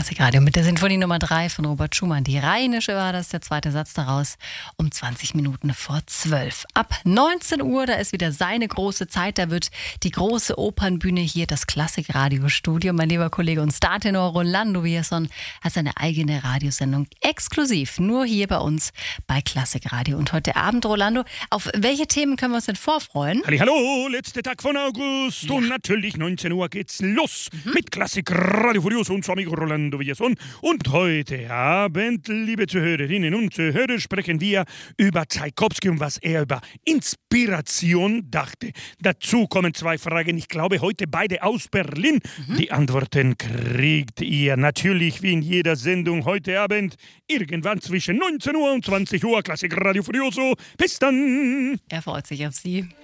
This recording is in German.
Klassikradio mit der Sinfonie Nummer 3 von Robert Schumann. Die Rheinische war das, der zweite Satz daraus, um 20 Minuten vor 12. Ab 19 Uhr, da ist wieder seine große Zeit, da wird die große Opernbühne hier, das Klassikradiostudio. Mein lieber Kollege und Startenor Rolando Villazón hat seine eigene Radiosendung exklusiv, nur hier bei uns bei Klassikradio. Und heute Abend, Rolando, auf welche Themen können wir uns denn vorfreuen? Hallo, letzter Tag von August und natürlich 19 Uhr geht's los mit Klassikradio Furioso und Amigo Rolando Villazón. Und heute Abend, liebe Zuhörerinnen und Zuhörer, sprechen wir über Tschaikowski und was er über Inspiration dachte. Dazu kommen 2 Fragen, ich glaube heute beide aus Berlin. Die Antworten kriegt ihr natürlich wie in jeder Sendung heute Abend irgendwann zwischen 19 Uhr und 20 Uhr. Klassikradio Furioso. Bis dann! Er freut sich auf Sie.